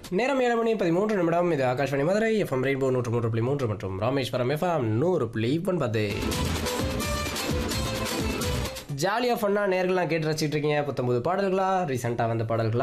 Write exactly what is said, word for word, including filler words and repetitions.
நேரம் ஏழு மணி பதிமூன்று நிமிடம். இது ஆகாஷ்வாணி மதுரை எஃப்எம் ரெயின்போ நூற்று மூன்று புள்ளி மூன்று மற்றும் ராமேஸ்வரம் எஃப்எம் நூறு புள்ளி ஒன்பது. ஜாலியாக ஃபன்னாக நேர்கள்லாம் கேட்டு ரசிச்சுட்டு இருக்கீங்க. பத்தொன்பது பாடல்களா, ரீசெண்டாக வந்த பாடல்களா,